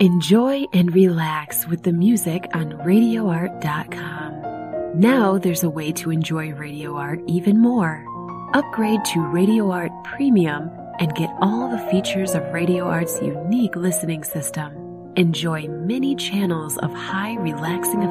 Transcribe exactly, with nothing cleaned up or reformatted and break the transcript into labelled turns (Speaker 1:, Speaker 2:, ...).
Speaker 1: Enjoy and relax with the music on radio art dot com. Now there's a way to enjoy Radio Art even more. Upgrade to Radio Art Premium and get all the features of Radio Art's unique listening system. Enjoy many channels of high relaxing